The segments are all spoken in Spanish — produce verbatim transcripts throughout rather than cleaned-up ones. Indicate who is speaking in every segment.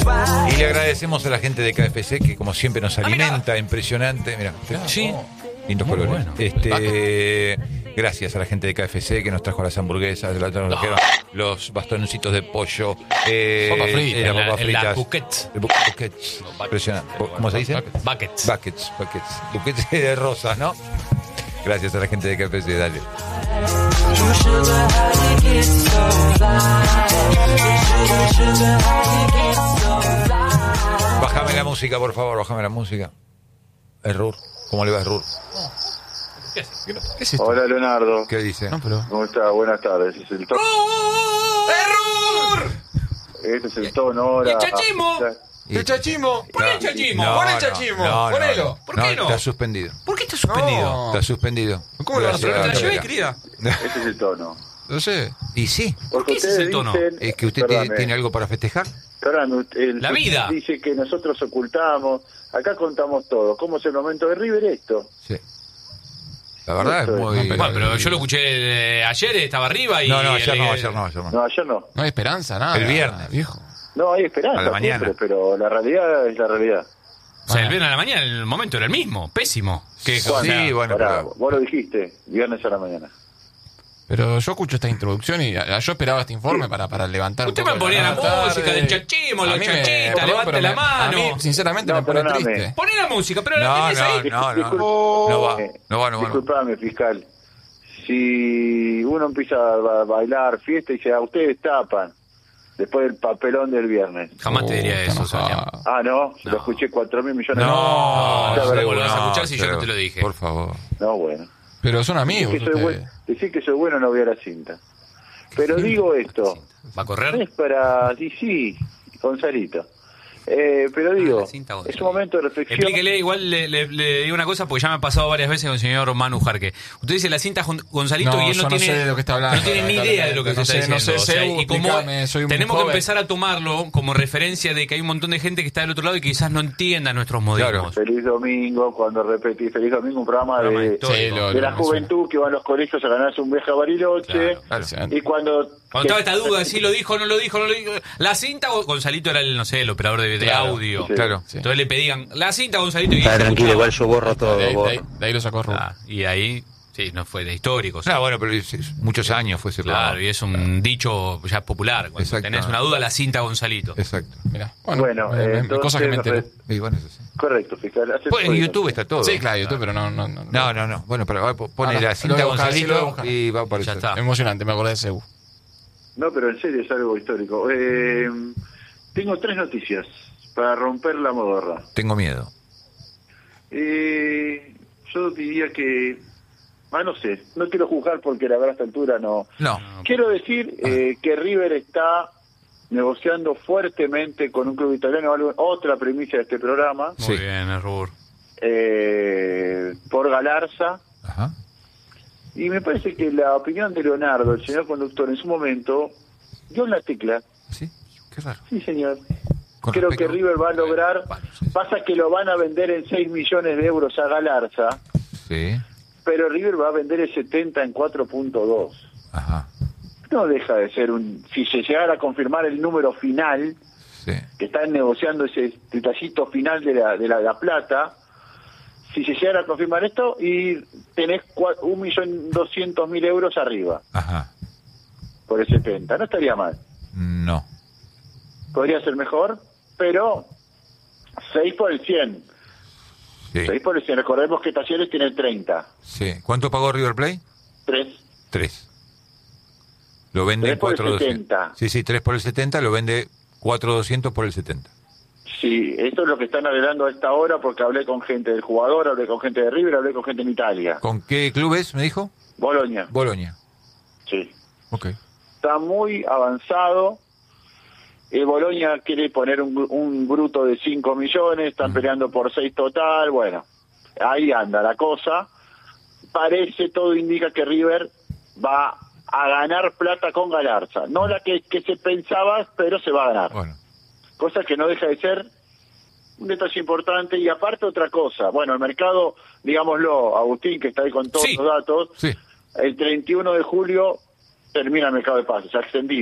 Speaker 1: Y le agradecemos a la gente de K F C que como siempre nos alimenta, impresionante. Mira,
Speaker 2: Sí.
Speaker 1: lindos
Speaker 2: Muy
Speaker 1: colores.
Speaker 2: bueno.
Speaker 1: Este, gracias a la gente de K F C que nos trajo las hamburguesas, nos trajeron los bastoncitos de pollo, eh,
Speaker 2: Papa frita,
Speaker 1: eh, las
Speaker 2: en la-
Speaker 1: papas
Speaker 2: en la
Speaker 1: fritas.
Speaker 2: buquets.
Speaker 1: El bu- buquets. Impresionante. ¿Cómo se dice?
Speaker 2: Buckets.
Speaker 1: Buckets, buckets. Buquets de rosas, ¿no? Gracias a la gente de K F C, dale. Bájame la música, por favor, bájame la música. Error. ¿Cómo le va, Error?
Speaker 2: ¿Qué es, ¿Qué es esto?
Speaker 3: Hola, Leonardo.
Speaker 1: ¿Qué dice?
Speaker 2: No, pero...
Speaker 3: ¿Cómo está? Buenas tardes. Este es el tono.
Speaker 2: ¡Error!
Speaker 3: Este es el tono ahora.
Speaker 2: ¡Y el chachimo!
Speaker 1: Y-
Speaker 2: ¡El chachimo! ¡Pon el chachimo!
Speaker 1: No,
Speaker 2: ¡Pon el
Speaker 1: no,
Speaker 2: chachimo!
Speaker 1: no, no,
Speaker 2: ¡Ponelo!
Speaker 1: no.
Speaker 2: ¿Por qué no?
Speaker 1: Está suspendido.
Speaker 2: ¿Por qué está suspendido?
Speaker 4: No.
Speaker 1: Está suspendido.
Speaker 4: ¿Cómo lo van a
Speaker 1: Gracias,
Speaker 4: hacer?
Speaker 2: ¿Te la llevé,
Speaker 1: Andrea.
Speaker 2: querida?
Speaker 3: Este es el tono.
Speaker 4: No sé.
Speaker 1: Y sí,
Speaker 2: ¿Por qué ese
Speaker 3: ustedes
Speaker 2: es el tono?
Speaker 3: dicen-
Speaker 1: es que usted tiene,
Speaker 3: Perdóname,
Speaker 1: tiene algo para festejar.
Speaker 3: perdóname, el-
Speaker 2: La vida.
Speaker 3: Dice que nosotros ocultamos. Acá contamos todo. ¿Cómo es el momento de River esto?
Speaker 1: Sí. La verdad es
Speaker 3: Esto es-
Speaker 1: muy...
Speaker 2: Bueno, pero yo lo escuché eh, ayer, estaba arriba y...
Speaker 1: No, no, ayer
Speaker 2: el-
Speaker 1: no, ayer no, ayer no.
Speaker 3: No, ayer no.
Speaker 4: No hay esperanza, nada.
Speaker 1: El viernes.
Speaker 4: Viejo.
Speaker 3: No, hay esperanza
Speaker 1: A la mañana.
Speaker 3: siempre, pero la realidad es la realidad.
Speaker 2: O sea, el viernes a la mañana, el momento era el mismo, pésimo. Que,
Speaker 1: Sí,
Speaker 2: o sea,
Speaker 1: bueno,
Speaker 3: Pará,
Speaker 1: pero...
Speaker 3: vos lo dijiste, viernes a la mañana.
Speaker 4: Pero yo escucho esta introducción y a- yo esperaba este informe para, para levantar
Speaker 2: Usted
Speaker 4: un poco
Speaker 2: me ponía la
Speaker 4: tarde.
Speaker 2: música del chachimo,
Speaker 4: A
Speaker 2: los
Speaker 4: mí me-
Speaker 2: chachitas,
Speaker 4: perdón,
Speaker 2: levante
Speaker 4: pero
Speaker 2: la
Speaker 4: me-
Speaker 2: mano.
Speaker 4: A mí, sinceramente,
Speaker 3: No,
Speaker 4: me pone
Speaker 3: perdóname.
Speaker 4: triste.
Speaker 2: Poné la música, pero la
Speaker 1: No,
Speaker 2: tenés ahí.
Speaker 1: no, no, no.
Speaker 3: Discul-
Speaker 1: No va,
Speaker 3: Eh,
Speaker 1: no va, no va. no.
Speaker 3: Disculpame, fiscal. Si uno empieza a ba- bailar fiesta y dice, a ustedes tapan, después del papelón del viernes.
Speaker 2: Jamás te diría
Speaker 4: Oh,
Speaker 2: eso,
Speaker 4: está
Speaker 2: Sonia.
Speaker 4: enojado.
Speaker 3: Ah, no,
Speaker 2: No.
Speaker 3: lo escuché cuatro mil millones de
Speaker 1: No,
Speaker 2: No,
Speaker 3: veces.
Speaker 2: no,
Speaker 3: No,
Speaker 2: no, volvés a
Speaker 1: no,
Speaker 2: escuchar si yo no
Speaker 1: pero-
Speaker 2: te lo dije.
Speaker 1: Por favor.
Speaker 3: no, bueno.
Speaker 4: Pero son
Speaker 3: Decir
Speaker 4: amigos
Speaker 3: que, soy
Speaker 4: ustedes.
Speaker 3: buen- decir que soy bueno no voy a la cinta. Pero digo esto,
Speaker 2: ¿Va a
Speaker 3: no
Speaker 2: correr?
Speaker 3: es para... Sí, sí, Gonzalito. Eh, pero digo,
Speaker 2: la cinta, Gonzalo.
Speaker 3: es un momento de reflexión.
Speaker 2: Explíquele, igual le, le- le digo una cosa porque ya me ha pasado varias veces con el señor Manu Jarque. Usted dice la cinta Gon- Gonzalito
Speaker 4: No,
Speaker 2: y él no
Speaker 4: yo no
Speaker 2: tiene,
Speaker 4: sé de lo que está hablando,
Speaker 2: no tiene ni idea de lo que
Speaker 4: no
Speaker 2: usted
Speaker 4: sé,
Speaker 2: está
Speaker 4: no
Speaker 2: diciendo.
Speaker 4: sé,
Speaker 2: O sea,
Speaker 4: Seu,
Speaker 2: y como
Speaker 4: explícame, soy muy
Speaker 2: tenemos que
Speaker 4: joven.
Speaker 2: empezar a tomarlo como referencia de que hay un montón de gente que está del otro lado y que quizás no entienda nuestros modismos.
Speaker 3: Feliz domingo, cuando repetí Feliz domingo, un programa,
Speaker 2: Programa
Speaker 3: de,
Speaker 2: histórico.
Speaker 4: Sí, lo-
Speaker 3: de la
Speaker 4: lo-
Speaker 3: juventud que va a los colegios a ganarse un viaje a Bariloche.
Speaker 2: Claro,
Speaker 1: claro.
Speaker 3: Y cuando...
Speaker 2: Cuando estaba
Speaker 3: que-
Speaker 2: esta duda, si lo dijo, no lo dijo, no lo dijo. La cinta, o Gonzalito era el, no sé, el operador de, de
Speaker 4: Claro,
Speaker 2: audio.
Speaker 3: sí.
Speaker 1: Claro.
Speaker 4: Sí.
Speaker 2: Entonces le pedían, la cinta, Gonzalito. Y
Speaker 5: Está tranquilo,
Speaker 2: escuchaba.
Speaker 5: igual yo borro todo.
Speaker 4: De ahí, de
Speaker 5: borro.
Speaker 4: ahí- de ahí lo sacó Rubén.
Speaker 2: Ah, y ahí, sí, no fue de histórico. sí.
Speaker 1: No, bueno, pero es- es- muchos años fue ese
Speaker 2: Claro,
Speaker 1: programa.
Speaker 2: y es un dicho ya popular. Cuando
Speaker 1: Exacto.
Speaker 2: tenés una duda, la cinta Gonzalito.
Speaker 1: Exacto.
Speaker 4: Mirá. Bueno,
Speaker 3: Bueno,
Speaker 4: eh,
Speaker 3: eh,
Speaker 4: eh,
Speaker 3: entonces,
Speaker 4: cosas que me enteré.
Speaker 3: re-
Speaker 1: Y bueno, es así.
Speaker 3: Correcto, fiscal. Hace
Speaker 1: Pues en
Speaker 3: todo
Speaker 1: YouTube
Speaker 3: eso.
Speaker 1: está todo.
Speaker 4: Sí, claro, YouTube, pero no... No, no,
Speaker 1: No, no, no. Bueno, pero va, pone
Speaker 4: Ahora,
Speaker 1: la
Speaker 4: lo
Speaker 1: cinta
Speaker 4: voy a buscar, sí, lo voy a
Speaker 1: Gonzalito
Speaker 4: buscar.
Speaker 1: y va a aparecer.
Speaker 2: Ya está.
Speaker 4: Emocionante, me acordé de Seu.
Speaker 3: No, pero en serio es algo histórico. Eh, tengo tres noticias para romper la modorra.
Speaker 1: Tengo miedo.
Speaker 3: Eh, yo diría que... Ah, no sé, no quiero juzgar porque la verdad a esta altura no...
Speaker 1: No.
Speaker 3: Quiero decir eh, que River está negociando fuertemente con un club italiano, algo- otra premisa de este programa,
Speaker 2: Muy
Speaker 1: Sí.
Speaker 2: bien, Error.
Speaker 3: eh, por Galarza.
Speaker 1: Ajá.
Speaker 3: Y me parece que la opinión de Leonardo, el señor conductor, en su momento, dio en la tecla.
Speaker 1: ¿Sí? Qué raro.
Speaker 3: Sí, señor.
Speaker 1: Con
Speaker 3: Creo
Speaker 1: respecto-
Speaker 3: que River va a lograr...
Speaker 1: Bueno, sí.
Speaker 3: Pasa que lo van a vender en seis millones de euros a Galarza,
Speaker 1: Sí.
Speaker 3: pero River va a vender el setenta en cuatro punto dos.
Speaker 1: Ajá.
Speaker 3: No deja de ser un... Si se llegara a confirmar el número final,
Speaker 1: Sí.
Speaker 3: que están negociando ese detallito final de la, de la, la plata, si se llegara a confirmar esto, y tenés cua- un millón doscientos mil euros arriba
Speaker 1: Ajá.
Speaker 3: por el setenta. No estaría mal.
Speaker 1: No.
Speaker 3: Podría ser mejor, pero seis por el cien.
Speaker 1: Sí.
Speaker 3: seis por el cien. Recordemos que Talleres tiene treinta.
Speaker 1: Sí. ¿Cuánto pagó River Plate?
Speaker 3: tres.
Speaker 1: Tres. Lo vende
Speaker 3: Tres
Speaker 1: en
Speaker 3: por el
Speaker 1: cuatro mil doscientos.
Speaker 3: setenta.
Speaker 1: Sí, sí, tres por el setenta, lo vende cuatro mil doscientos por el setenta.
Speaker 3: Sí, esto es lo que están arreglando a esta hora porque hablé con gente del jugador, hablé con gente de River, hablé con gente en Italia.
Speaker 1: ¿Con qué club es, me dijo?
Speaker 3: Boloña.
Speaker 1: Boloña.
Speaker 3: Sí.
Speaker 1: Ok.
Speaker 3: Está muy avanzado. El Boloña quiere poner un, gru- un bruto de cinco millones, están peleando por seis total, bueno, ahí anda la cosa. Parece, todo indica que River va a ganar plata con Galarza. No la que, que se pensaba, pero se va a ganar.
Speaker 1: Bueno.
Speaker 3: Cosa que no deja de ser un detalle importante. Y aparte otra cosa, bueno, el mercado, digámoslo, Agustín, que está ahí con todos
Speaker 2: Sí.
Speaker 3: los datos,
Speaker 1: Sí.
Speaker 3: el treinta y uno de julio termina el mercado de pases, se ha extendido.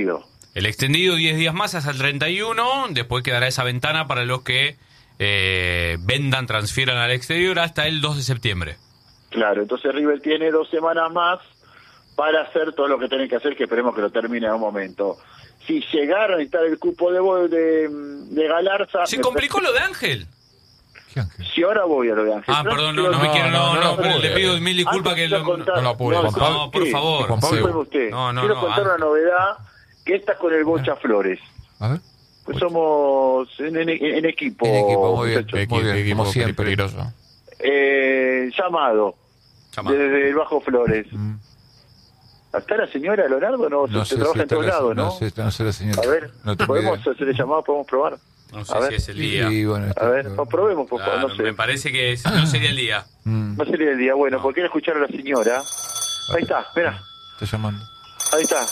Speaker 2: El extendido diez días más hasta el treinta y uno, después quedará esa ventana para los que eh, vendan, transfieran al exterior hasta el dos de septiembre.
Speaker 3: Claro, entonces River tiene dos semanas más para hacer todo lo que tienen que hacer, que esperemos que lo termine en un momento. Si llegaron a necesitar el cupo de, de, de Galarza...
Speaker 2: Se complicó lo de Ángel.
Speaker 1: ¿Qué Ángel?
Speaker 3: Si ahora voy a lo de Ángel.
Speaker 2: Ah, perdón, no, no me quiero, no, no, pero le pido mil disculpas que lo...
Speaker 3: Contar,
Speaker 4: no lo apure,
Speaker 3: no,
Speaker 4: Juan Pablo.
Speaker 2: No, por
Speaker 3: sí,
Speaker 2: favor.
Speaker 4: Juan Pablo.
Speaker 3: discúlpeme usted.
Speaker 2: No, no,
Speaker 3: Quiero
Speaker 2: no,
Speaker 3: contar
Speaker 2: Ángel.
Speaker 3: una novedad, que esta con el Bocha Flores.
Speaker 1: A ver.
Speaker 3: Pues somos en, en- en equipo.
Speaker 1: En equipo, muy bien.
Speaker 3: muchachos.
Speaker 1: Muy bien,
Speaker 4: Equipo
Speaker 1: como siempre.
Speaker 4: peligroso.
Speaker 3: Eh, llamado,
Speaker 2: Llamado.
Speaker 3: desde el Bajo Flores.
Speaker 1: Mm.
Speaker 3: ¿Está la señora Leonardo? No,
Speaker 1: No
Speaker 3: se
Speaker 1: sé
Speaker 3: trabaja
Speaker 1: si
Speaker 3: en
Speaker 1: está
Speaker 3: todos
Speaker 1: la,
Speaker 3: lados, ¿no?
Speaker 1: no sé, no sé la señora.
Speaker 3: A ver,
Speaker 1: no tengo
Speaker 3: ¿podemos
Speaker 1: idea.
Speaker 3: hacer el llamado? ¿Podemos probar?
Speaker 2: No sé
Speaker 3: A
Speaker 2: si
Speaker 3: ver.
Speaker 2: es el día.
Speaker 1: Y bueno,
Speaker 3: A
Speaker 1: está-
Speaker 3: ver, pues probemos, por favor,
Speaker 2: Claro,
Speaker 3: no sé.
Speaker 2: me parece que es- no sería el día.
Speaker 1: Mm,
Speaker 3: No sería el día. Bueno,
Speaker 2: No.
Speaker 3: porque quiero escuchar a la señora. Ahí está, mira,
Speaker 1: está llamando.
Speaker 3: ahí está.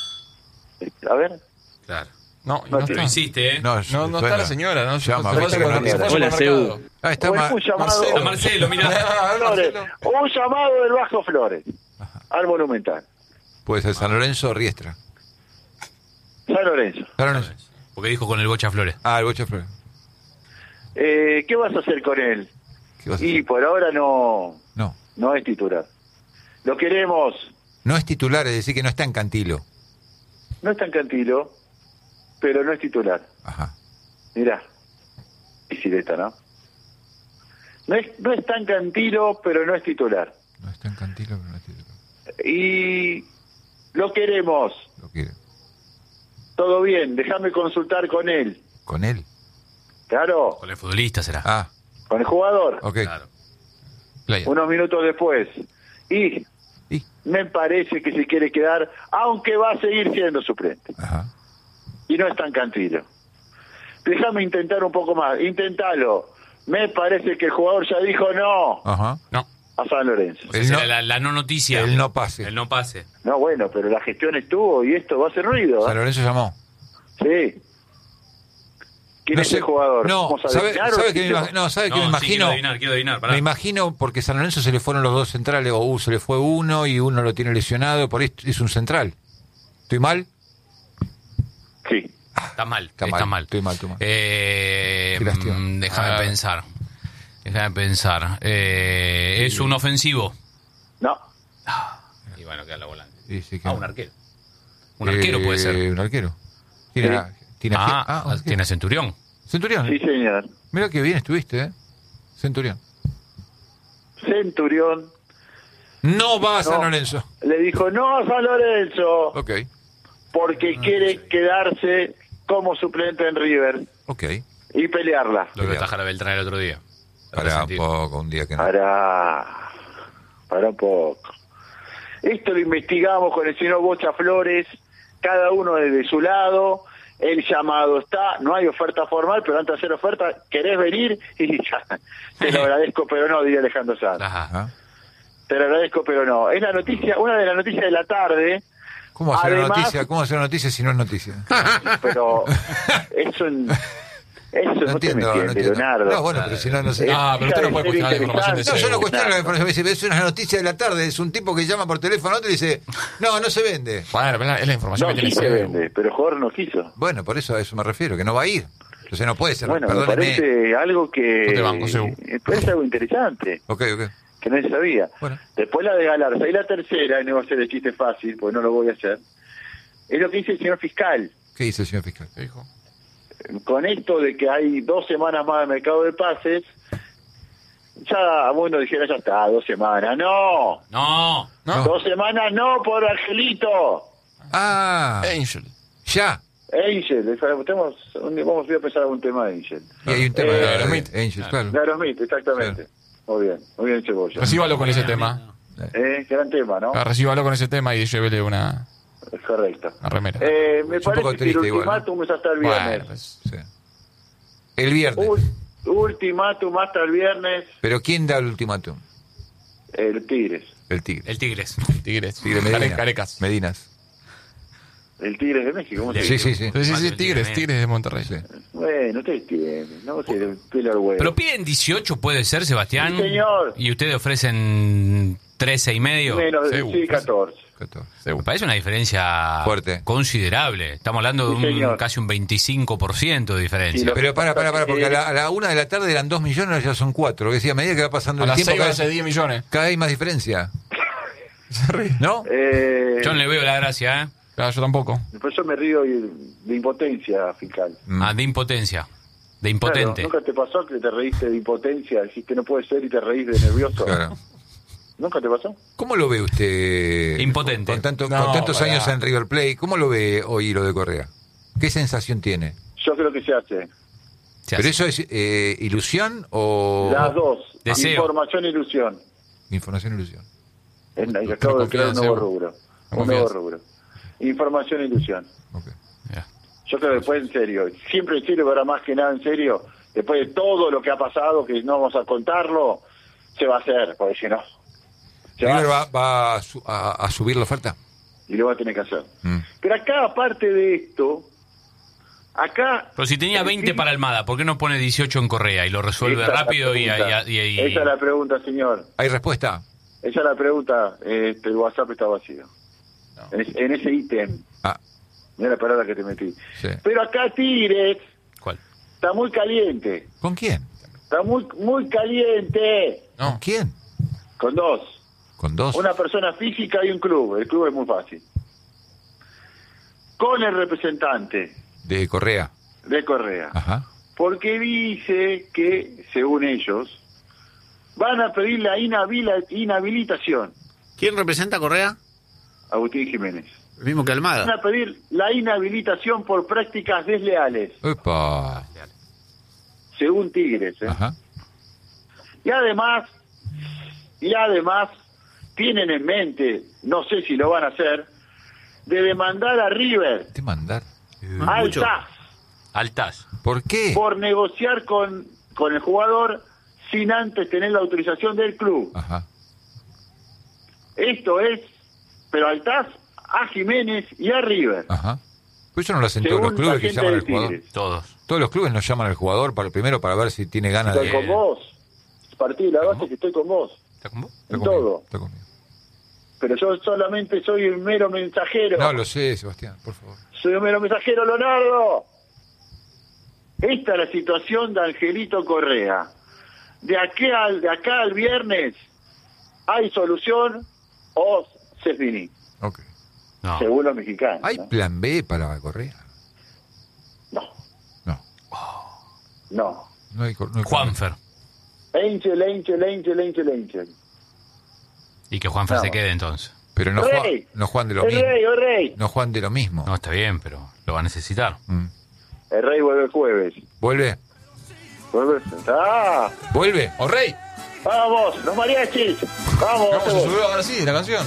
Speaker 3: A ver.
Speaker 2: Claro.
Speaker 4: No,
Speaker 3: No
Speaker 4: no,
Speaker 3: tiene.
Speaker 2: Lo
Speaker 4: está.
Speaker 2: hiciste, ¿eh?
Speaker 1: No,
Speaker 4: No, no
Speaker 1: suena.
Speaker 4: está la señora, ¿no?
Speaker 1: Llama,
Speaker 4: Se fue
Speaker 1: parece
Speaker 4: al
Speaker 1: que no
Speaker 4: supermercado.
Speaker 1: tiene.
Speaker 4: Se fue al
Speaker 5: Hola,
Speaker 4: supermercado.
Speaker 1: Ah, está
Speaker 3: O es
Speaker 1: ma-
Speaker 3: un llamado,
Speaker 2: Está Marcelo, mira.
Speaker 3: Flores, un llamado del Bajo Flores al Monumental.
Speaker 1: Puede ser San Lorenzo o Riestra.
Speaker 3: San Lorenzo.
Speaker 1: San Lorenzo.
Speaker 2: Porque dijo con el Bocha Flores.
Speaker 1: Ah, el Bocha Flores.
Speaker 3: Eh, ¿Qué vas a hacer con él?
Speaker 1: ¿Qué vas a
Speaker 3: Y
Speaker 1: hacer?
Speaker 3: por ahora no,
Speaker 1: No.
Speaker 3: no es titular. Lo queremos.
Speaker 1: No es titular, es decir, que no está en Cantilo.
Speaker 3: No es tan cantilo, pero no es titular.
Speaker 1: Ajá.
Speaker 3: Mirá. Y si esta, ¿no? No es, no es tan cantilo, pero no es titular.
Speaker 1: No está en Cantilo, pero no es titular.
Speaker 3: Y lo queremos.
Speaker 1: Lo quiere.
Speaker 3: Todo bien, déjame consultar con él.
Speaker 1: ¿Con él?
Speaker 3: Claro,
Speaker 2: Con el futbolista será.
Speaker 1: Ah,
Speaker 3: con el jugador.
Speaker 1: ok.
Speaker 2: Claro.
Speaker 4: Player.
Speaker 3: Unos minutos después. Y
Speaker 1: Y,
Speaker 3: me parece que se quiere quedar, aunque va a seguir siendo suplente.
Speaker 1: ajá.
Speaker 3: Y no es tan cantilo. Déjame intentar un poco más. Intentalo. Me parece que el jugador ya dijo no
Speaker 1: Ajá.
Speaker 2: No.
Speaker 3: a San Lorenzo.
Speaker 2: O sea,
Speaker 1: El
Speaker 2: será
Speaker 1: no-
Speaker 2: la, la no noticia.
Speaker 1: El no pase.
Speaker 2: El no pase.
Speaker 3: No, bueno, pero la gestión estuvo y esto va a hacer ruido.
Speaker 1: San
Speaker 3: ¿eh?
Speaker 1: Lorenzo llamó.
Speaker 3: Sí. ¿Quién
Speaker 1: No
Speaker 3: es
Speaker 1: sé-
Speaker 3: el jugador?
Speaker 1: No,
Speaker 3: ¿Vamos a
Speaker 1: ¿sabe,
Speaker 3: adivinar o
Speaker 1: sabe que me
Speaker 3: sí?
Speaker 1: imag- no, ¿sabe que me
Speaker 2: No, sí,
Speaker 1: imagino?
Speaker 2: quiero adivinar, quiero adivinar. Pará.
Speaker 1: Me imagino porque San Lorenzo se le fueron los dos centrales, o uh, se le fue uno y uno lo tiene lesionado, por ahí es un central. ¿Estoy mal?
Speaker 3: Sí.
Speaker 2: Está mal,
Speaker 1: Está
Speaker 2: está,
Speaker 1: mal,
Speaker 2: mal.
Speaker 1: estoy mal, estoy mal.
Speaker 2: Eh,
Speaker 1: Qué lástima.
Speaker 2: mm, déjame
Speaker 4: A ver.
Speaker 2: pensar. Déjame pensar. Eh, es un ofensivo.
Speaker 3: No.
Speaker 2: Y bueno, queda la volante.
Speaker 1: Sí, sí, que-
Speaker 2: Ah, un arquero. Un arquero
Speaker 1: Eh,
Speaker 2: puede ser.
Speaker 1: Un arquero. ¿Tiene,
Speaker 3: Sí.
Speaker 1: a- tiene a-
Speaker 2: Ah,
Speaker 1: ah, un arquero.
Speaker 2: tiene a Centurión.
Speaker 1: Centurión.
Speaker 3: Sí, señor.
Speaker 1: Mira que bien estuviste, ¿eh? Centurión.
Speaker 3: Centurión
Speaker 1: No va a San
Speaker 3: No.
Speaker 1: Lorenzo.
Speaker 3: le dijo no a San Lorenzo
Speaker 1: Ok,
Speaker 3: porque quiere quedarse como suplente en River
Speaker 1: ok.
Speaker 3: y pelearla.
Speaker 2: Lo que atajar a Beltrán el otro día.
Speaker 1: Para un
Speaker 2: Resentido.
Speaker 1: poco, un día que no.
Speaker 3: Para, para un poco. Esto lo investigamos con el señor Bocha Flores, cada uno desde su lado. El llamado está, no hay oferta formal, pero antes de hacer oferta, ¿querés venir? Y ya, te lo agradezco, pero no, diría Alejandro Sanz.
Speaker 2: Ajá.
Speaker 1: Ajá.
Speaker 3: Te lo agradezco, pero no. Es la noticia, una de las noticias de la tarde,
Speaker 1: ¿Cómo hacer una
Speaker 3: Además-
Speaker 1: noticia? ¿Cómo hacer una noticia si no es noticia?
Speaker 3: pero eso, en- eso no, te me entiende, Leonardo.
Speaker 1: No, bueno, pero si no, no sé.
Speaker 3: Eh,
Speaker 4: Ah, pero usted no puede
Speaker 3: Ser
Speaker 4: cuestionar la información de
Speaker 3: interesante.
Speaker 1: No, yo no
Speaker 4: Seguro.
Speaker 1: cuestiono la
Speaker 3: Nada.
Speaker 1: información. Es una noticia de la tarde. Es un tipo que llama por teléfono a otro y dice: No, no se vende.
Speaker 4: Bueno, pero es la información
Speaker 3: No,
Speaker 4: que
Speaker 3: sí
Speaker 4: tiene
Speaker 3: se
Speaker 4: Seguro.
Speaker 3: vende, pero el jugador no quiso.
Speaker 1: Bueno, por eso a eso me refiero, que no va a ir. Entonces no puede ser.
Speaker 3: Bueno, me
Speaker 1: Perdóneme.
Speaker 3: parece algo que...
Speaker 4: No te banco, Sebu.
Speaker 3: me parece algo interesante,
Speaker 1: Ok, ok.
Speaker 3: que no se sabía.
Speaker 1: Bueno.
Speaker 3: Después la de Galarza. Y la tercera, y no va a ser el chiste fácil, porque no lo voy a hacer, es lo que dice el señor fiscal.
Speaker 1: ¿Qué dice el señor fiscal?
Speaker 4: ¿Qué dijo?
Speaker 3: Con esto de que hay dos semanas más de mercado de pases, ya, bueno, dijera, ya está, dos semanas. ¡No!
Speaker 2: No.
Speaker 4: ¿No?
Speaker 3: Dos semanas no por Angelito.
Speaker 1: Ah,
Speaker 4: Angel.
Speaker 1: ya.
Speaker 3: Angel, tenemos, vamos a empezar algún tema de Angel.
Speaker 1: Y hay un tema
Speaker 3: Eh,
Speaker 1: de
Speaker 4: Aerosmith.
Speaker 1: Angel, claro.
Speaker 3: De Aerosmith, exactamente. Muy bien, muy bien, Cebolla.
Speaker 4: Recíbalo con ese tema.
Speaker 3: Eh, gran tema, ¿no?
Speaker 4: Ah, Recíbalo con ese tema y llévele una,
Speaker 3: Es correcto.
Speaker 4: una remera.
Speaker 3: Eh, me
Speaker 1: Es un poco
Speaker 3: parece que el
Speaker 1: triste igual, ¿no?
Speaker 3: ultimátum es hasta el
Speaker 4: Bueno,
Speaker 3: viernes.
Speaker 4: pues,
Speaker 1: Sí. El viernes.
Speaker 3: Ul- ultimátum hasta el viernes,
Speaker 1: Pero ¿quién da el ultimátum?
Speaker 3: el Tigres.
Speaker 1: El Tigre.
Speaker 2: El Tigres.
Speaker 4: Tigres.
Speaker 1: Tigre Medina.
Speaker 4: Care- Carecas.
Speaker 1: Medinas.
Speaker 3: El Tigres de México, ¿cómo se
Speaker 1: Sí,
Speaker 3: dice?
Speaker 1: sí, sí.
Speaker 4: Sí, sí, sí,
Speaker 2: Tigres.
Speaker 4: Tigres, Tigres de Monterrey.
Speaker 1: Sí.
Speaker 3: Bueno, ustedes tienen, no sé, el pelo al huevo.
Speaker 2: Pero piden dieciocho, puede ser, Sebastián.
Speaker 3: Sí, señor.
Speaker 2: Y ustedes ofrecen trece y medio.
Speaker 3: Menos,
Speaker 4: Seguro.
Speaker 3: sí, catorce.
Speaker 1: catorce.
Speaker 2: Me parece una diferencia
Speaker 1: Fuerte.
Speaker 2: considerable. Estamos hablando de
Speaker 3: Sí,
Speaker 2: un,
Speaker 3: señor.
Speaker 2: casi un veinticinco por ciento de diferencia.
Speaker 3: Sí, lo-
Speaker 1: Pero para, para, para, porque a la, a la una de la tarde eran dos millones, ya son cuatro. Que decía, a medida que va pasando
Speaker 4: A
Speaker 1: el
Speaker 4: las
Speaker 1: tiempo,
Speaker 4: seis va a
Speaker 1: cada,
Speaker 4: ser diez millones.
Speaker 1: cada vez hay más diferencia.
Speaker 4: Se ríe.
Speaker 1: ¿No?
Speaker 3: Eh,
Speaker 2: Yo no le veo la gracia, ¿eh?
Speaker 4: Claro, yo tampoco.
Speaker 3: Por eso me río de, de impotencia fiscal.
Speaker 1: Mm.
Speaker 2: Ah, de impotencia. De
Speaker 3: Claro,
Speaker 2: impotente.
Speaker 3: ¿nunca te pasó que te reíste de impotencia? Dijiste no puede ser y te reís de nervioso.
Speaker 1: Claro.
Speaker 3: ¿Nunca te pasó?
Speaker 1: ¿Cómo lo ve usted?
Speaker 2: Impotente.
Speaker 1: Con, tanto-
Speaker 4: No,
Speaker 1: con tantos
Speaker 4: pará.
Speaker 1: años en River Plate, ¿cómo lo ve hoy lo de Correa? ¿Qué sensación tiene?
Speaker 3: Yo creo que se hace.
Speaker 2: Se
Speaker 1: ¿Pero
Speaker 2: hace.
Speaker 1: eso es eh, ilusión o
Speaker 3: Las dos.
Speaker 2: Deseo.
Speaker 3: Información e ilusión.
Speaker 1: información e ilusión?
Speaker 3: Es-
Speaker 4: Pero
Speaker 3: Acabo de crear un
Speaker 4: confianza,
Speaker 3: nuevo
Speaker 4: Evo.
Speaker 3: rubro.
Speaker 4: Con
Speaker 3: Un nuevo
Speaker 4: confianza.
Speaker 3: rubro. Información e ilusión.
Speaker 1: Ok.
Speaker 2: Mira.
Speaker 3: Yo creo que después en serio. Siempre en serio, pero ahora más que nada en serio. Después de todo lo que ha pasado, que no vamos a contarlo, se va a hacer, porque si no, se va,
Speaker 1: ¿River va, va a, su- a- a subir la oferta?
Speaker 3: y lo va a tener que hacer.
Speaker 1: Mm.
Speaker 3: Pero acá, aparte de esto, acá...
Speaker 2: Pero si tenía veinte para Almada, ¿por qué no pone dieciocho en Correa y lo resuelve
Speaker 3: Esa es la
Speaker 2: rápido y, y-
Speaker 3: pregunta.
Speaker 2: y- y-
Speaker 3: Esa es la pregunta, señor.
Speaker 1: ¿Hay respuesta?
Speaker 3: Esa es la pregunta. Este, el WhatsApp está vacío.
Speaker 4: No.
Speaker 3: En, es- en ese ítem.
Speaker 1: Ah,
Speaker 3: Mira la palabra que te metí.
Speaker 1: sí.
Speaker 3: Pero acá Tigres
Speaker 2: ¿Cuál?
Speaker 3: está muy caliente.
Speaker 1: ¿Con quién?
Speaker 3: Está muy, muy caliente.
Speaker 1: ¿Con
Speaker 4: No.
Speaker 1: quién?
Speaker 3: Con dos.
Speaker 1: ¿Con dos?
Speaker 3: Una persona física y un club. El club es muy fácil. Con el representante
Speaker 1: De Correa.
Speaker 3: de Correa.
Speaker 1: Ajá.
Speaker 3: Porque dice que, según ellos, van a pedir la inhabila- inhabilitación.
Speaker 5: ¿Quién representa a Correa?
Speaker 3: Agustín Jiménez.
Speaker 5: El mismo que
Speaker 3: Van
Speaker 5: Almada.
Speaker 3: a pedir la inhabilitación por prácticas desleales,
Speaker 1: Epa.
Speaker 3: según Tigres. ¿eh?
Speaker 1: Ajá.
Speaker 3: Y además, y además, tienen en mente, no sé si lo van a hacer, de demandar a River,
Speaker 1: ¿Te mandar?
Speaker 3: al
Speaker 5: mucho.
Speaker 3: T A S,
Speaker 2: Altas.
Speaker 1: ¿Por qué?
Speaker 3: por negociar con, con el jugador sin antes tener la autorización del club.
Speaker 1: Ajá.
Speaker 3: Esto es, pero al T A S, a Jiménez y a River.
Speaker 1: Ajá. Pues eso no lo hacen todos
Speaker 3: Según
Speaker 1: los clubes
Speaker 3: la
Speaker 1: que
Speaker 3: gente
Speaker 1: llaman
Speaker 3: de
Speaker 1: al jugador.
Speaker 3: Tigres.
Speaker 2: Todos.
Speaker 1: Todos los clubes nos llaman al jugador para, primero para ver si tiene ganas
Speaker 3: Estoy
Speaker 1: de...
Speaker 3: con vos. Partí de la base que estoy con vos.
Speaker 2: ¿Está con vos?
Speaker 1: Está
Speaker 3: en
Speaker 1: conmigo,
Speaker 3: todo.
Speaker 1: está conmigo.
Speaker 3: Pero yo solamente soy un mero mensajero.
Speaker 1: No, lo sé, Sebastián, por favor.
Speaker 3: Soy un mero mensajero, Leonardo. Esta es la situación de Angelito Correa. De aquí al, de acá al viernes, ¿hay solución o se finí?
Speaker 1: Ok.
Speaker 2: No.
Speaker 3: Según los mexicanos.
Speaker 1: ¿Hay
Speaker 3: ¿no?
Speaker 1: plan B para Correa?
Speaker 3: No,
Speaker 1: No.
Speaker 3: no.
Speaker 1: No hay, cor- no hay
Speaker 2: Juanfer.
Speaker 3: Angel, Angel, Angel, Angel, Angel.
Speaker 2: Y que Juanfer
Speaker 3: No.
Speaker 2: se quede entonces.
Speaker 1: Pero no, Juan,
Speaker 3: Rey.
Speaker 1: no Juan de lo
Speaker 3: El
Speaker 1: mismo.
Speaker 3: rey, el rey.
Speaker 1: No Juan de lo mismo.
Speaker 2: No, está bien, pero lo va a necesitar.
Speaker 1: Mm.
Speaker 3: El rey vuelve el jueves.
Speaker 1: ¿Vuelve?
Speaker 3: Vuelve. ¡Ah!
Speaker 1: ¿Vuelve?
Speaker 4: ¡Oh, rey!
Speaker 3: ¡Vamos! ¡Los mariachis! ¡Vamos!
Speaker 4: No, se
Speaker 3: todos!
Speaker 4: subió ahora sí la canción.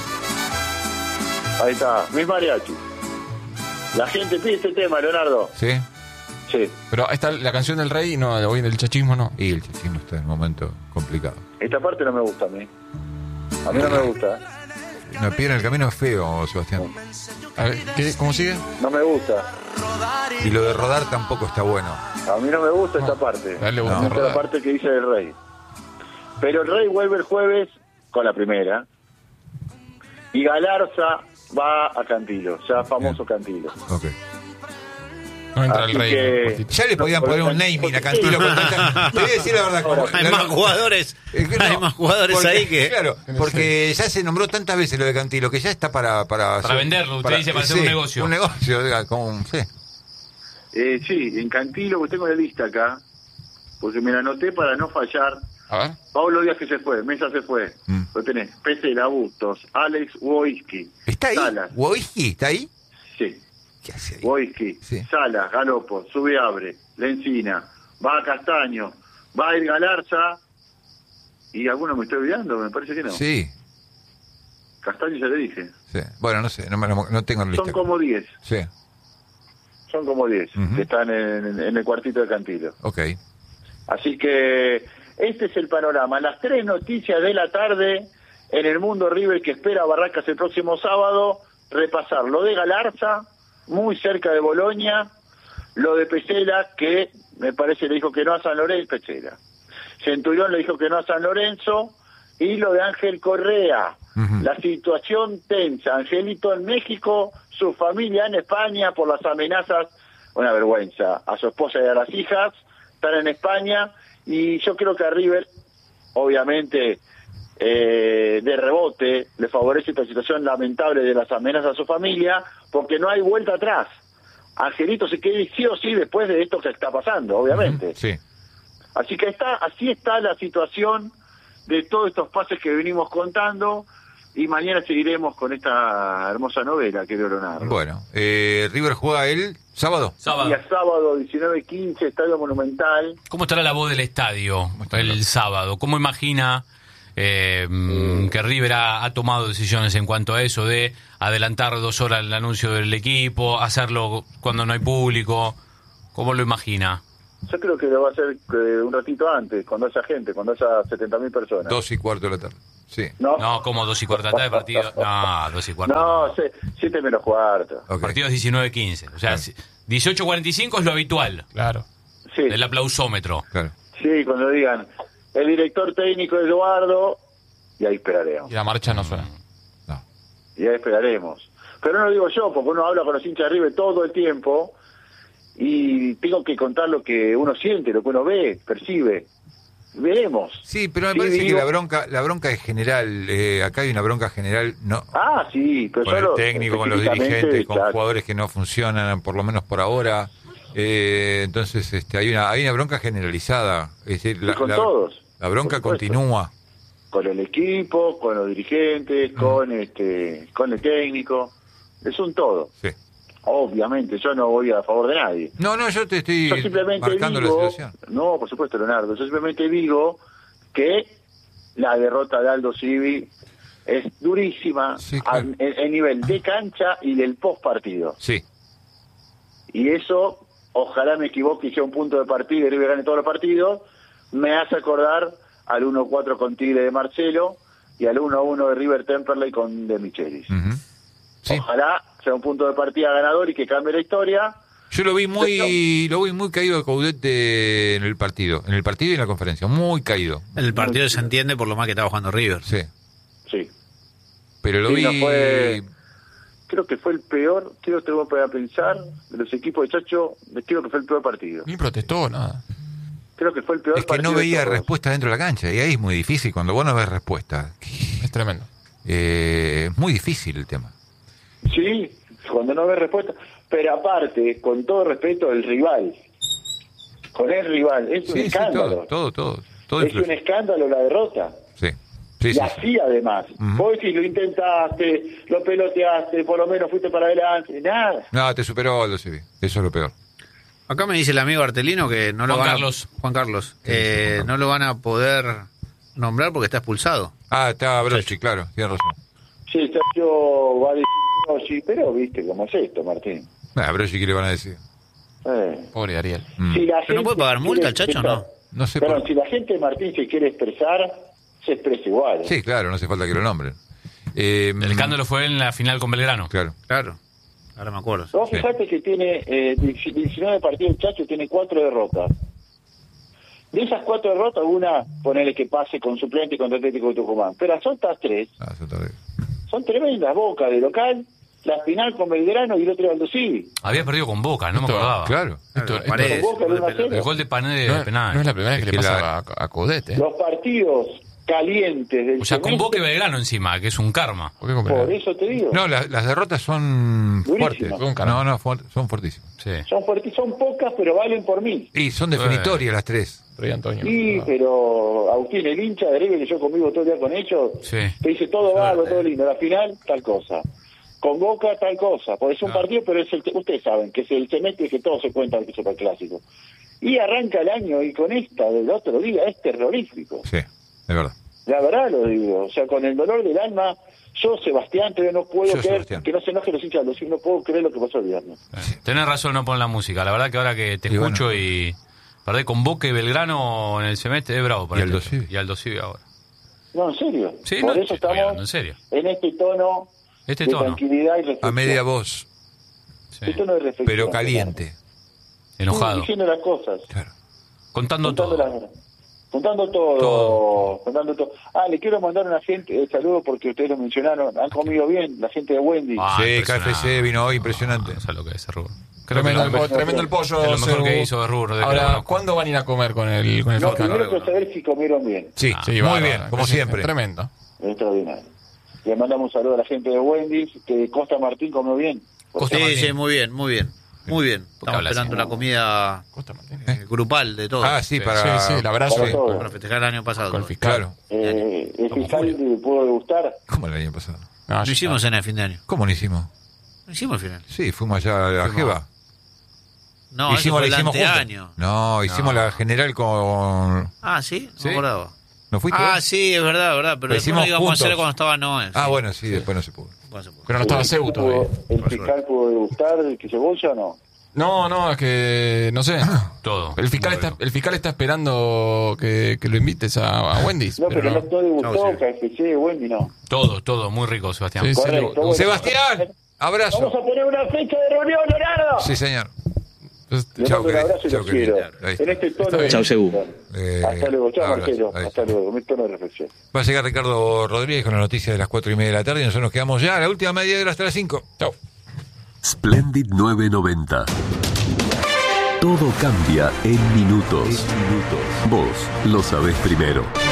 Speaker 3: Ahí está, mis mariachis. La gente pide este tema, Leonardo.
Speaker 1: ¿Sí?
Speaker 3: Sí.
Speaker 4: Pero esta la canción del rey, no, hoy en el chachismo no.
Speaker 1: Y el chachismo está en un momento complicado.
Speaker 3: Esta parte no me gusta a mí. A mí no me gusta.
Speaker 1: No, pie en el camino es feo, Sebastián.
Speaker 4: A ver, ¿qué, ¿cómo sigue?
Speaker 3: No me gusta.
Speaker 1: Y lo de rodar tampoco está bueno.
Speaker 3: A mí no me gusta esta parte.
Speaker 4: A él le
Speaker 3: Me
Speaker 4: gusta
Speaker 3: gusta la
Speaker 4: rodar.
Speaker 3: parte que dice el rey. Pero el rey vuelve el jueves con la primera. Y Galarza va a Cantilo, ya famoso
Speaker 1: Bien.
Speaker 3: Cantilo.
Speaker 1: Ok.
Speaker 4: No entra
Speaker 3: Así
Speaker 4: el rey.
Speaker 3: que-
Speaker 4: cortito.
Speaker 1: Ya le podían poner un naming a Cantilo. con tanta- Te voy a decir la verdad. como-
Speaker 5: Hay
Speaker 1: la-
Speaker 5: más jugadores,
Speaker 1: Eh, que no,
Speaker 5: hay más jugadores
Speaker 1: porque-
Speaker 5: ahí que...
Speaker 1: Claro, porque ya se nombró tantas veces lo de Cantilo que ya está para... Para,
Speaker 2: Para venderlo, usted dice, para hacer un negocio.
Speaker 1: Un negocio, diga, como un... Sí.
Speaker 3: Eh, sí, en Cantilo, que tengo la lista acá, porque me la anoté para no fallar.
Speaker 4: A ver.
Speaker 3: Pablo Díaz que se fue, Mesa se fue.
Speaker 1: Mm.
Speaker 3: Lo tenés, Pesela, Bustos, Alex Wojski.
Speaker 1: ¿Está ahí?
Speaker 3: Salas,
Speaker 1: ¿Wojski está ahí?
Speaker 3: sí.
Speaker 1: ¿Qué hace ahí?
Speaker 3: Wojski,
Speaker 1: Sí.
Speaker 3: Salas, Galopo, Subeabre, Lencina, va a Castaño, va a ir Galarza, y alguno me estoy olvidando, me parece que no.
Speaker 1: Sí,
Speaker 3: Castaño ya le dije.
Speaker 1: sí. Bueno, no sé, no, me lo- no tengo la lista.
Speaker 3: Son como diez,
Speaker 1: Sí,
Speaker 3: son como diez
Speaker 1: Ujú.
Speaker 3: que están en, en el cuartito de Cantilo.
Speaker 1: ok.
Speaker 3: Así que este es el panorama. Las tres noticias de la tarde en el mundo River que espera a Barracas el próximo sábado. Repasar lo de Galarza, muy cerca de Boloña, lo de Pesela, que me parece le dijo que no a San Lorenzo, Pesela. Centurión le dijo que no a San Lorenzo, Y lo de Ángel Correa,
Speaker 1: Ujú.
Speaker 3: la situación tensa, Angelito en México, su familia en España por las amenazas, una vergüenza, a su esposa y a las hijas, están en España, y yo creo que a River, obviamente, eh, de rebote, le favorece esta situación lamentable de las amenazas a su familia, porque no hay vuelta atrás. Angelito se quede sí o sí después de esto que está pasando, obviamente.
Speaker 1: Ujú, sí.
Speaker 3: Así que está, así está la situación de todos estos pases que venimos contando, y mañana seguiremos con esta hermosa novela, querido Leonardo.
Speaker 1: Bueno, eh, River juega el sábado.
Speaker 2: Sábado.
Speaker 3: Día sábado, diecinueve quince, Estadio Monumental.
Speaker 2: ¿Cómo estará la voz del estadio el sábado? ¿Cómo imagina eh, mm, que River ha, ha tomado decisiones en cuanto a eso de adelantar dos horas el anuncio del equipo, hacerlo cuando no hay público? ¿Cómo lo imagina?
Speaker 3: Yo creo que lo va a hacer eh, un ratito antes, cuando haya gente, cuando haya setenta mil personas.
Speaker 1: Dos y cuarto de la tarde. Sí.
Speaker 3: ¿No?
Speaker 2: No, como dos y cuarta tarde de partido. No, dos y cuarta.
Speaker 3: No, se- siete menos cuarto.
Speaker 1: Ok.
Speaker 2: Partidos diecinueve quince. O sea, dieciocho cuarenta y cinco es lo habitual.
Speaker 4: Claro.
Speaker 3: Sí,
Speaker 2: El aplausómetro.
Speaker 1: Claro.
Speaker 3: sí, cuando digan el director técnico Eduardo, y ahí esperaremos.
Speaker 4: Y la marcha no suena.
Speaker 1: No.
Speaker 3: Y ahí esperaremos. Pero no lo digo yo, porque uno habla con los hinchas de River todo el tiempo, y tengo que contar lo que uno siente, lo que uno ve, percibe. Veremos.
Speaker 1: Sí, pero me
Speaker 3: Sí,
Speaker 1: parece
Speaker 3: digo-
Speaker 1: que la bronca, la bronca es general. Eh, acá hay una bronca general, no,
Speaker 3: Ah, sí, pero
Speaker 1: con el
Speaker 3: solo
Speaker 1: técnico, con los
Speaker 3: específicamente,
Speaker 1: dirigentes, con
Speaker 3: claro.
Speaker 1: jugadores que no funcionan, por lo menos por ahora. Eh, entonces, este, hay una, hay una bronca generalizada. Es decir,
Speaker 3: Y
Speaker 1: la,
Speaker 3: con
Speaker 1: la-
Speaker 3: todos,
Speaker 1: la bronca
Speaker 3: por supuesto.
Speaker 1: continúa.
Speaker 3: Con el equipo, con los dirigentes, con este, con el técnico. Es un todo.
Speaker 1: Sí.
Speaker 3: Obviamente, yo no voy a favor de nadie.
Speaker 1: No, no, yo te estoy
Speaker 3: Yo simplemente
Speaker 1: marcando
Speaker 3: digo,
Speaker 1: la situación.
Speaker 3: no, por supuesto, Leonardo, yo simplemente digo que la derrota de Aldo Civi es durísima
Speaker 1: Sí, claro.
Speaker 3: a, en, en nivel de cancha y del post partido.
Speaker 1: Sí.
Speaker 3: Y eso, ojalá me equivoque y sea un punto de partida y River gane todos los partidos, me hace acordar al uno cuatro con Tigre de Marcelo y al uno uno de River Temperley con De Michelis.
Speaker 1: Ujú. Sí.
Speaker 3: Ojalá sea un punto de partida ganador y que cambie la historia.
Speaker 1: Yo lo vi muy, lo vi muy caído de Caudete en el partido, en el partido y en la conferencia, muy caído.
Speaker 5: El partido se entiende por lo mal que estaba jugando River.
Speaker 1: Sí.
Speaker 3: Sí.
Speaker 1: Pero lo
Speaker 3: Sí,
Speaker 1: vi.
Speaker 3: no fue- Creo que fue el peor, creo que tengo que pensar, de los equipos de Chacho, creo que fue el peor partido.
Speaker 4: Ni protestó, nada.
Speaker 3: Creo que fue el peor
Speaker 1: Es que
Speaker 3: partido.
Speaker 1: no
Speaker 3: de
Speaker 1: veía
Speaker 3: todos.
Speaker 1: respuesta dentro de la cancha y ahí es muy difícil. Cuando vos no ves respuesta,
Speaker 4: Es tremendo.
Speaker 1: eh, es muy difícil el tema.
Speaker 3: Sí, cuando no ves respuesta. Pero aparte, con todo respeto, el rival. Con el rival. Es un
Speaker 1: Sí, sí,
Speaker 3: escándalo.
Speaker 1: todo, todo, todo. todo
Speaker 3: es un
Speaker 1: influye.
Speaker 3: escándalo la derrota.
Speaker 1: Sí, sí,
Speaker 3: Y
Speaker 1: sí.
Speaker 3: así además.
Speaker 1: Ujú.
Speaker 3: Vos decís, lo intentaste, lo peloteaste, por lo menos fuiste para adelante. Nada.
Speaker 1: No, te superó Aldo Civi. Eso es lo peor.
Speaker 5: Acá me dice el amigo Artelino que no lo
Speaker 2: Juan
Speaker 5: van
Speaker 2: Carlos.
Speaker 5: a, Juan Carlos,
Speaker 1: ¿Qué dice
Speaker 5: eh,
Speaker 1: Juan Carlos?
Speaker 5: no lo van a poder nombrar porque está expulsado.
Speaker 1: Ah, está Brochi, claro, tienes razón.
Speaker 3: Sí, Chacho va a decir, no, sí, pero viste cómo es esto, Martín.
Speaker 1: Ah, Brochi, ¿qué le van a decir?
Speaker 3: Eh.
Speaker 4: Pobre Ariel.
Speaker 1: Mm.
Speaker 3: Si la
Speaker 5: ¿Pero no puede
Speaker 3: gente
Speaker 5: pagar multa
Speaker 3: quiere
Speaker 5: el Chacho,
Speaker 3: expresar-
Speaker 5: no?
Speaker 1: No sé
Speaker 3: Perdón,
Speaker 1: por...
Speaker 3: si la gente, Martín, se quiere expresar, se expresa igual. ¿eh?
Speaker 1: Sí, claro, no hace falta que lo nombren. Eh,
Speaker 2: El escándalo fue en la final con Belgrano.
Speaker 1: Claro.
Speaker 5: Claro, ahora me acuerdo.
Speaker 3: Vos
Speaker 1: Sí.
Speaker 3: fijate que tiene eh, diecinueve partidos el Chacho, tiene cuatro derrotas. De esas cuatro derrotas, una, ponele que pase con suplente contra Atlético de Tucumán. Pero las otras tres
Speaker 1: Ah, eso está bien.
Speaker 3: son tremendas. Boca de local, la final con Belgrano y el otro Aldo Civi.
Speaker 2: Había perdido con Boca, no me
Speaker 4: Esto-
Speaker 2: acordaba.
Speaker 1: Claro.
Speaker 4: Esto, esto-
Speaker 5: Paredes,
Speaker 3: Boca, el
Speaker 5: gol de
Speaker 3: uno a cero.
Speaker 2: El gol de Panedes
Speaker 4: no,
Speaker 2: de penal.
Speaker 4: no es la primera vez que
Speaker 1: Es
Speaker 4: le
Speaker 1: que
Speaker 4: pasa
Speaker 1: la-
Speaker 4: a, a Caudete. ¿eh?
Speaker 3: Los partidos calientes del
Speaker 2: O sea, con
Speaker 3: semestre,
Speaker 2: Boca y Belgrano encima, que es un karma.
Speaker 4: ¿Por qué con
Speaker 3: por
Speaker 4: Belgrano?
Speaker 3: eso te digo.
Speaker 1: No, la- las derrotas son
Speaker 3: Durísimas.
Speaker 1: fuertes.
Speaker 4: Son carajo.
Speaker 1: No, no, fuer- son fuertísimas.
Speaker 2: Sí.
Speaker 3: Son fuertes, son pocas, pero valen por mil.
Speaker 1: Y son definitorias las tres.
Speaker 4: Pero ahí Antonio.
Speaker 3: Sí,
Speaker 4: no.
Speaker 3: pero Agustín, el hincha de River que yo conmigo todo el día con ellos,
Speaker 2: Sí.
Speaker 3: te dice todo vago, todo lindo. La final, tal cosa. Con Boca, tal cosa. Porque es un
Speaker 2: Ah.
Speaker 3: partido, pero es el ustedes saben que es el semestre que todo se cuenta del superclásico. Y arranca el año y con esta del otro día es terrorífico.
Speaker 1: Sí, es verdad.
Speaker 3: La verdad lo digo. O sea, con el dolor del alma, yo, Sebastián, todavía no puedo
Speaker 1: Yo,
Speaker 3: creer
Speaker 1: Sebastián.
Speaker 3: que no se enoje los hinchas, los- no puedo creer lo que pasó el viernes.
Speaker 2: Eh, Tenés razón, no poner la música. La verdad que ahora que te
Speaker 1: Y
Speaker 2: escucho
Speaker 1: bueno.
Speaker 2: y perdés con Boca y Belgrano en el semestre, es bravo para
Speaker 1: Y Aldo
Speaker 2: este-
Speaker 1: Civi.
Speaker 2: Y Aldo Civi ahora.
Speaker 3: No, en serio.
Speaker 2: Sí,
Speaker 3: Por
Speaker 2: no,
Speaker 3: eso
Speaker 2: te estoy hablando, en
Speaker 3: estamos
Speaker 2: serio.
Speaker 3: en este tono
Speaker 2: Este
Speaker 3: de
Speaker 2: tono.
Speaker 3: tranquilidad y reflexión.
Speaker 1: A media voz,
Speaker 2: Sí.
Speaker 3: Este tono de reflexión,
Speaker 1: pero caliente.
Speaker 3: Sí,
Speaker 2: Enojado.
Speaker 3: diciendo las cosas.
Speaker 1: Claro.
Speaker 2: Contando
Speaker 3: contando
Speaker 2: todo.
Speaker 3: las verdades. Juntando todo,
Speaker 1: Todo.
Speaker 3: juntando todo. Ah, le quiero mandar a una gente, eh, saludo porque ustedes lo mencionaron, han comido bien, la gente de Wendy.
Speaker 2: Ah,
Speaker 1: Sí,
Speaker 2: impresionante.
Speaker 1: K F C vino hoy, impresionante.
Speaker 2: No, no sé lo que es ese rubro. Creo que
Speaker 4: Tremendo,
Speaker 2: lo-
Speaker 4: el, po- tremendo el pollo.
Speaker 2: es lo mejor
Speaker 4: Sebu.
Speaker 2: que hizo de rubro. De que
Speaker 4: Ahora,
Speaker 2: lo-
Speaker 4: ¿cuándo van a ir a comer con el, con el
Speaker 3: No,
Speaker 4: fiscal?
Speaker 3: primero quiero saber si comieron bien,
Speaker 1: Sí,
Speaker 2: Ah,
Speaker 4: Sí,
Speaker 1: muy
Speaker 4: bárbaro,
Speaker 1: bien, como
Speaker 4: sí,
Speaker 1: siempre.
Speaker 4: Tremendo.
Speaker 3: extraordinario. Le mandamos un saludo a la gente de Wendy, que Costa Martín comió bien.
Speaker 1: Costa
Speaker 5: Sí,
Speaker 1: Martín.
Speaker 5: sí, muy bien, muy bien. Muy bien. Estamos
Speaker 2: habla
Speaker 5: esperando
Speaker 2: así?
Speaker 5: la comida
Speaker 4: Costa Martín.
Speaker 5: eh, grupal de todo.
Speaker 1: Ah, sí, para...
Speaker 4: Sí, sí, el abrazo
Speaker 3: Para
Speaker 4: de-
Speaker 3: todos.
Speaker 5: Para festejar el año pasado.
Speaker 4: con el
Speaker 5: todo.
Speaker 4: fiscal.
Speaker 1: Claro.
Speaker 3: Eh, ¿El fiscal le pudo gustar?
Speaker 1: ¿Cómo el año pasado?
Speaker 4: No,
Speaker 5: Lo
Speaker 4: ya
Speaker 5: hicimos
Speaker 4: está.
Speaker 5: en el fin de año.
Speaker 1: ¿Cómo lo hicimos?
Speaker 5: Lo hicimos al final.
Speaker 1: Sí, fuimos allá a la
Speaker 2: Fuimos.
Speaker 1: Jeva.
Speaker 5: No, eso fue el
Speaker 1: juntos.
Speaker 5: anteaño.
Speaker 1: No, hicimos
Speaker 2: No.
Speaker 1: la general con...
Speaker 5: Ah, ¿sí? No
Speaker 1: ¿Sí?
Speaker 5: me acordaba.
Speaker 1: ¿No fuiste
Speaker 5: Ah,
Speaker 1: vos?
Speaker 5: sí, es verdad, es verdad. Pero
Speaker 1: Lo
Speaker 5: después
Speaker 1: hicimos
Speaker 5: lo íbamos a hacer
Speaker 1: juntos.
Speaker 5: cuando estaba Noé.
Speaker 1: Ah,
Speaker 5: sí.
Speaker 1: bueno, sí, después no se pudo.
Speaker 5: Bueno, se puede.
Speaker 4: Pero no estaba
Speaker 3: ¿El
Speaker 4: Cebu
Speaker 3: fiscal
Speaker 4: todavía.
Speaker 3: pudo- ¿El fiscal pudo gustar el que cebolla o no?
Speaker 4: No, no, es que no sé.
Speaker 2: Todo.
Speaker 4: El fiscal
Speaker 2: Muy
Speaker 4: está,
Speaker 2: rico.
Speaker 4: el fiscal está esperando que, que lo invites a, a Wendy's.
Speaker 3: No, pero,
Speaker 4: pero
Speaker 3: no,
Speaker 4: no.
Speaker 3: no le gustó,
Speaker 5: No, sí.
Speaker 3: K F C, Wendy no.
Speaker 2: Todo, todo, muy rico, Sebastián.
Speaker 4: Sí, sí,
Speaker 3: Correcto,
Speaker 4: le-
Speaker 3: bueno.
Speaker 1: Sebastián, abrazo.
Speaker 3: Vamos a poner una fecha de reunión, Leonardo.
Speaker 1: Sí, señor.
Speaker 4: Pues,
Speaker 3: Le
Speaker 1: Chau,
Speaker 3: mando un
Speaker 1: querido.
Speaker 3: abrazo y
Speaker 1: Chau,
Speaker 3: los quiero.
Speaker 1: querido. Ahí está.
Speaker 3: En este tono
Speaker 4: Está
Speaker 3: de
Speaker 4: bien.
Speaker 6: Chau, Sebu.
Speaker 1: Eh,
Speaker 3: Hasta luego, chao,
Speaker 1: abrazo.
Speaker 3: Marcelo.
Speaker 1: Ahí
Speaker 3: Hasta
Speaker 1: está.
Speaker 3: luego, mi tono de reflexión.
Speaker 1: Va a llegar Ricardo Rodríguez con la noticia de las cuatro y media de la tarde y nosotros nos quedamos ya a la última media hora hasta las cinco. Chau.
Speaker 7: Splendid novecientos noventa. Todo cambia en minutos. Vos lo sabés primero.